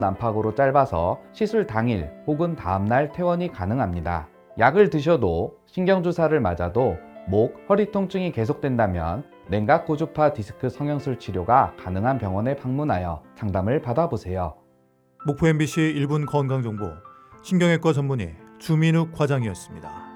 안팎으로 짧아서 시술 당일 혹은 다음날 퇴원이 가능합니다. 약을 드셔도 신경주사를 맞아도 목, 허리 통증이 계속된다면 냉각 고주파 디스크 성형술 치료가 가능한 병원에 방문하여 상담을 받아보세요. 목포 MBC 1분 건강정보 신경외과 전문의 주민욱 과장이었습니다.